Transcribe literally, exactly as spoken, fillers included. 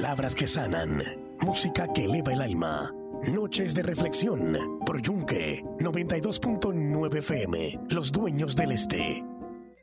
Palabras que sanan, música que eleva el alma. Noches de reflexión por Yunque noventa y dos punto nueve F M, Los Dueños del Este.